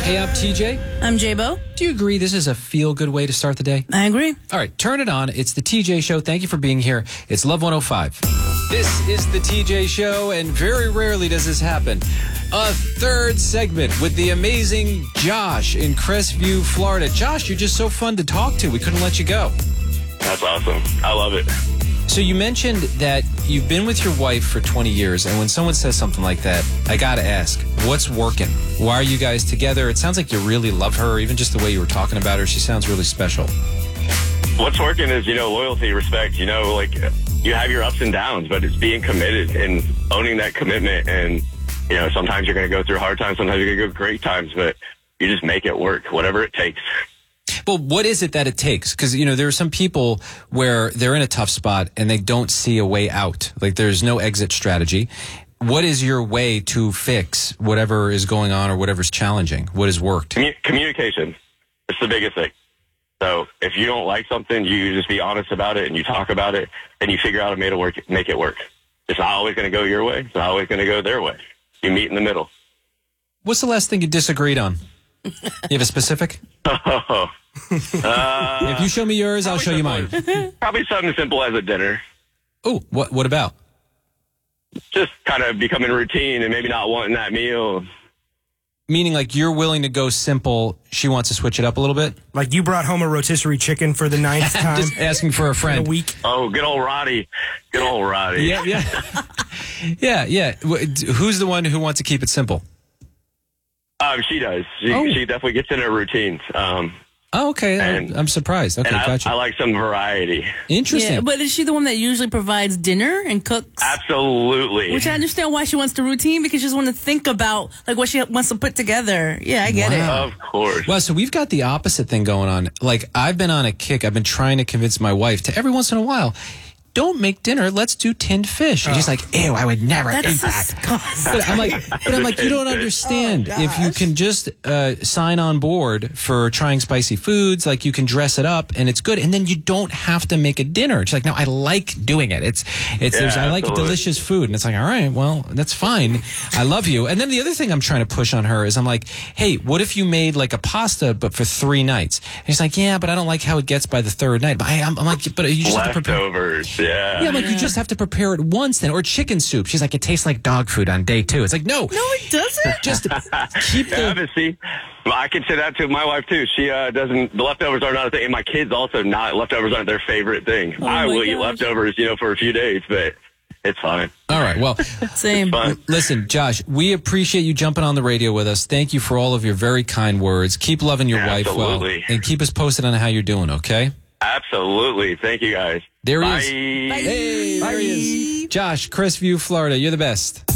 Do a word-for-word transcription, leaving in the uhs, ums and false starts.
Hey, I'm T J. I'm J-Bo. Do you agree this is a feel-good way to start the day? I agree. All right, turn it on. It's the T J Show. Thank you for being here. It's Love one oh five. This is the T J Show, and very rarely does this happen. A third segment with the amazing Josh in Crestview, Florida. Josh, you're just so fun to talk to. We couldn't let you go. That's awesome. I love it. So you mentioned that you've been with your wife for twenty years, and when someone says something like that, I got to ask, what's working? Why are you guys together? It sounds like you really love her, even just the way you were talking about her. She sounds really special. What's working is, you know, loyalty, respect. You know, like, you have your ups and downs, but it's being committed and owning that commitment. And, you know, sometimes you're going to go through hard times, sometimes you're going to go great times, but you just make it work, whatever it takes. Well, what is it that it takes? Because, you know, there are some people where they're in a tough spot and they don't see a way out. Like, there's no exit strategy. What is your way to fix whatever is going on or whatever's challenging? What has worked? Commun- communication. It's the biggest thing. So if you don't like something, you just be honest about it and you talk about it and you figure out a way to work, make it work. It's not always going to go your way. It's not always going to go their way. You meet in the middle. What's the last thing you disagreed on? You have a specific? Oh. Uh, if you show me yours, I'll show you mine. Probably something simple as a dinner. Oh, what what about? Just kind of becoming routine and maybe not wanting that meal. Meaning, like, you're willing to go simple. She wants to switch it up a little bit? Like you brought home a rotisserie chicken for the ninth time. Just asking for a friend. In a week. Oh, good old Roddy. Good old Roddy. Yeah, yeah. yeah, yeah. Who's the one who wants to keep it simple? Um, she does. She, oh. she definitely gets in her routines. Um, oh, okay. and, I'm surprised. Okay, and I, gotcha. I like some variety. Interesting. Yeah, but is she the one that usually provides dinner and cooks? Absolutely. Which I understand why she wants the routine, because she just wants to think about like what she wants to put together. Yeah, I get Wow. it. Of course. Well, so we've got the opposite thing going on. Like, I've been on a kick. I've been trying to convince my wife to every once in a while, don't make dinner. Let's do tinned fish. And she's like, ew, I would never That's eat that. disgusting. But I'm like, but I'm like, you don't understand. Oh, if you can just uh, sign on board for trying spicy foods, like, you can dress it up and it's good, and then you don't have to make a dinner. She's like, no, I like doing it. It's, it's. Yeah, there's, I like absolutely. delicious food, and it's like, all right, well, that's fine. I love you. And then the other thing I'm trying to push on her is, I'm like, hey, what if you made like a pasta but for three nights? And she's like, yeah, but I don't like how it gets by the third night. But I, I'm, I'm like, but you just have to prepare. Leftovers, yeah. Yeah, I'm like, you just have to prepare it once then. Or chicken soup. She's like, it tastes like dog food on day two. It's like, no. No, it doesn't. Just keep Yeah, the... but see, I can say that to my wife, too. She uh, doesn't, the leftovers are not a thing. And my kids also not, leftovers aren't their favorite thing. Oh I my will eat gosh. leftovers, you know, for a few days, but it's fine. All right, well, Same. Fine. listen, Josh, we appreciate you jumping on the radio with us. Thank you for all of your very kind words. Keep loving your wife well. Absolutely. And keep us posted on how you're doing, okay? Absolutely. Thank you, guys. There he Bye. is. Hey, there he is. Josh, Crestview, Florida. You're the best.